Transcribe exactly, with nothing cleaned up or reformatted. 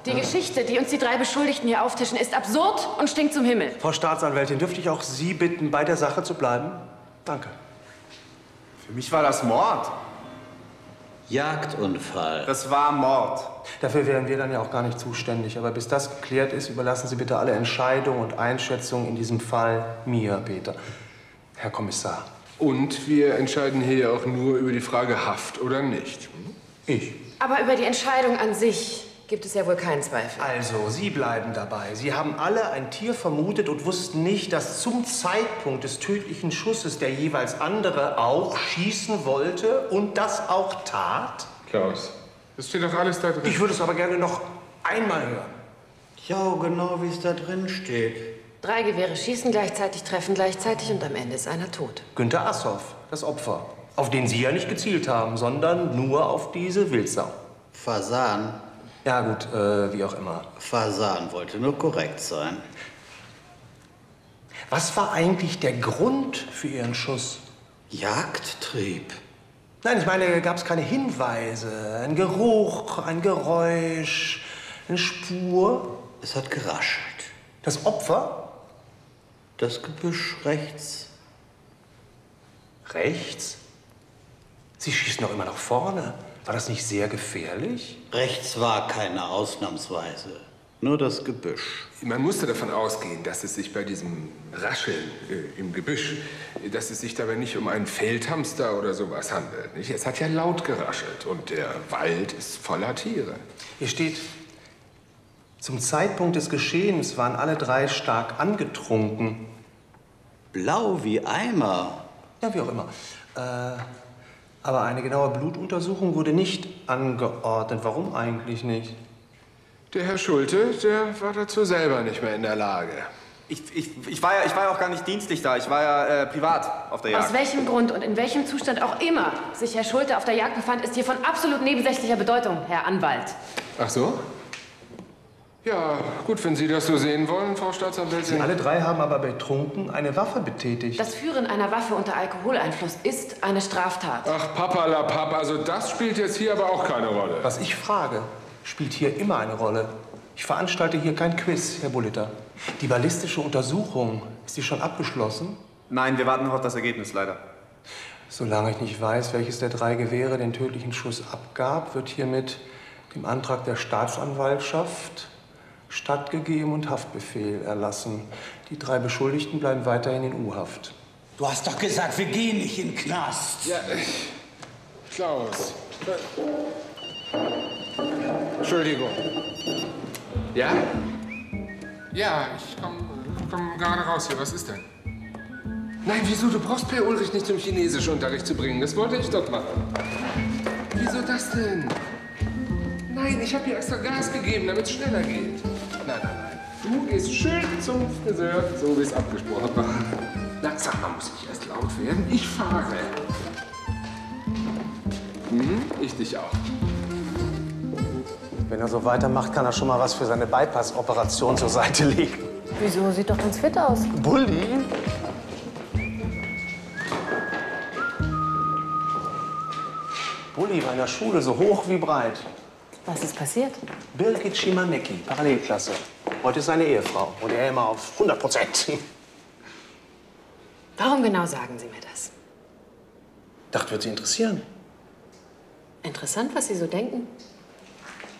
Die Geschichte, die uns die drei Beschuldigten hier auftischen, ist absurd und stinkt zum Himmel. Frau Staatsanwältin, dürfte ich auch Sie bitten, bei der Sache zu bleiben? Danke. Für mich war das Mord. Jagdunfall. Das war Mord. Dafür wären wir dann ja auch gar nicht zuständig. Aber bis das geklärt ist, überlassen Sie bitte alle Entscheidungen und Einschätzungen in diesem Fall mir, Peter. Herr Kommissar. Und wir entscheiden hier ja auch nur über die Frage Haft oder nicht. Ich. Aber über die Entscheidung an sich gibt es ja wohl keinen Zweifel. Also, Sie bleiben dabei. Sie haben alle ein Tier vermutet und wussten nicht, dass zum Zeitpunkt des tödlichen Schusses der jeweils andere auch schießen wollte und das auch tat? Klaus, das steht doch alles da drin. Ich würde es aber gerne noch einmal hören. Ja, genau wie es da drin steht. Drei Gewehre schießen gleichzeitig, treffen gleichzeitig und am Ende ist einer tot. Günter Assoff, das Opfer. Auf den Sie ja nicht gezielt haben, sondern nur auf diese Wildsau. Fasan. Ja gut, äh, wie auch immer. Fasan wollte nur korrekt sein. Was war eigentlich der Grund für Ihren Schuss? Jagdtrieb. Nein, ich meine, gab es keine Hinweise, ein Geruch, ein Geräusch, eine Spur? Es hat geraschelt. Das Opfer? Das Gebüsch rechts. Rechts? Sie schießen doch immer nach vorne. War das nicht sehr gefährlich? Rechts war keine Ausnahmsweise. Nur das Gebüsch. Man musste davon ausgehen, dass es sich bei diesem Rascheln äh, im Gebüsch, dass es sich dabei nicht um einen Feldhamster oder sowas handelt. Nicht? Es hat ja laut geraschelt und der Wald ist voller Tiere. Hier steht, zum Zeitpunkt des Geschehens waren alle drei stark angetrunken. Blau wie Eimer. Ja, wie auch immer. Äh, aber eine genaue Blutuntersuchung wurde nicht angeordnet. Warum eigentlich nicht? Der Herr Schulte, der war dazu selber nicht mehr in der Lage. Ich, ich, ich, war, ja, ich war ja auch gar nicht dienstlich da. Ich war ja äh, privat auf der Jagd. Aus welchem Grund und in welchem Zustand auch immer sich Herr Schulte auf der Jagd befand, ist hier von absolut nebensächlicher Bedeutung, Herr Anwalt. Ach so? Ja, gut, wenn Sie das so sehen wollen, Frau Staatsanwältin. Sie alle drei haben aber betrunken eine Waffe betätigt. Das Führen einer Waffe unter Alkoholeinfluss ist eine Straftat. Ach, Papalapap, also das spielt jetzt hier aber auch keine Rolle. Was ich frage, spielt hier immer eine Rolle. Ich veranstalte hier kein Quiz, Herr Bulliter. Die ballistische Untersuchung, ist die schon abgeschlossen? Nein, wir warten noch auf das Ergebnis, leider. Solange ich nicht weiß, welches der drei Gewehre den tödlichen Schuss abgab, wird hiermit dem Antrag der Staatsanwaltschaft stattgegeben und Haftbefehl erlassen. Die drei Beschuldigten bleiben weiterhin in U-Haft. Du hast doch gesagt, wir gehen nicht in den Knast. Ja, Klaus. Entschuldigung. Ja? Ja, ich komm, komm gerade raus hier. Was ist denn? Nein, wieso? Du brauchst Per Ulrich nicht zum Chinesischunterricht zu bringen. Das wollte ich doch machen. Wieso das denn? Nein, ich habe hier extra Gas gegeben, damit es schneller geht. Nein, nein, nein. Du gehst schön zum Friseur, so wie es abgesprochen war. Na, sag mal, muss ich erst laut werden? Ich fahre. Mhm, ich dich auch. Wenn er so weitermacht, kann er schon mal was für seine Bypass-Operation zur Seite legen. Wieso? Sieht doch ganz fit aus. Bulli? Bulli war in der Schule so hoch wie breit. Was ist passiert? Birgit Schimanecki, Parallelklasse. Heute ist seine Ehefrau und er immer auf hundert Prozent. Warum genau sagen Sie mir das? Dachte, wird Sie interessieren. Interessant, was Sie so denken.